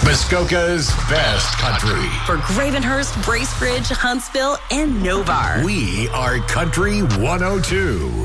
Muskoka's best country. For Gravenhurst, Bracebridge, Huntsville, and Novar. We are Country 102.